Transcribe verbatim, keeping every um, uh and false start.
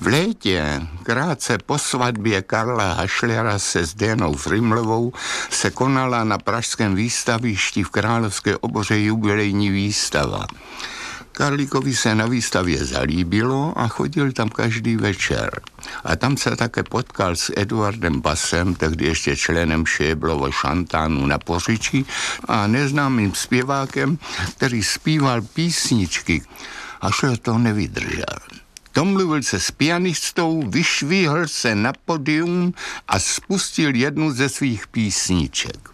V létě, krátce po svatbě Karla Hašlera se Zdenou Frimlovou, se konala na pražském výstavišti v Královské oboře jubilejní výstava. Karlíkovi se na výstavě zalíbilo a chodil tam každý večer. A tam se také potkal s Eduardem Basem, tehdy ještě členem Šéblovo šantánu na Pořiči, a neznámým zpěvákem, který zpíval písničky. Hašler to nevydržel. Domluvil se s pianistou, vyšvihl se na podium a spustil jednu ze svých písniček.